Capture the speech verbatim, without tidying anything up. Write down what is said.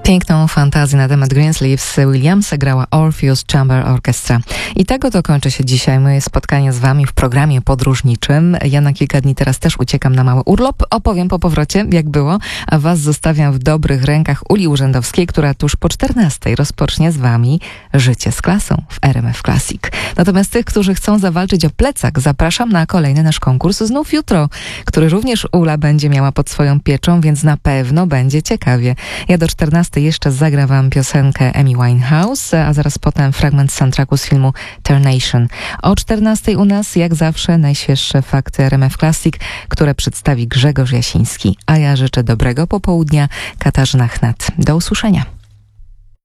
Piękną fantazję na temat Greensleeves Williamsa grała Orpheus Chamber Orchestra. I tego to kończy się dzisiaj moje spotkanie z wami w programie podróżniczym. Ja na kilka dni teraz też uciekam na mały urlop. Opowiem po powrocie, jak było, a was zostawiam w dobrych rękach Uli Urzędowskiej, która tuż po czternastej rozpocznie z wami Życie z klasą w R M F Classic. Natomiast tych, którzy chcą zawalczyć o plecak, zapraszam na kolejny nasz konkurs znów jutro, który również Ula będzie miała pod swoją pieczą, więc na pewno będzie ciekawie. Ja do czternastej jeszcze zagra wam piosenkę Amy Winehouse, a zaraz potem fragment soundtracku z filmu Tarnation. O czternastej u nas, jak zawsze, najświeższe fakty R M F Classic, które przedstawi Grzegorz Jasiński. A ja życzę dobrego popołudnia. Katarzyna Chnat. Do usłyszenia.